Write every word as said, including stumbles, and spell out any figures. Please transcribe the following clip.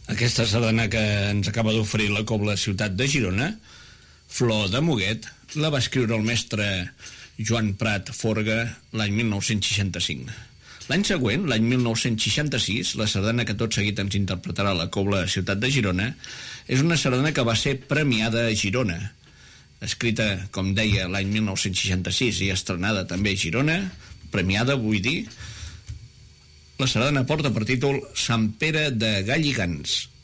Aquesta sardana que ens acaba d'oferir la Cobla Ciutat de Girona, Flor de Muguet, la va escriure el mestre Joan Prat Forga l'any mil nou-cents seixanta-cinc. L'any següent, l'any mil nou-cents seixanta-sis, la sardana que tot seguit ens interpretarà la Cobla Ciutat de Girona és una sardana que va ser premiada a Girona, escrita, com deia, l'any mil nou-cents seixanta-sis i estrenada també a Girona, premiada, vull dir. La sardana porta per títol Sant Pere de Galligants.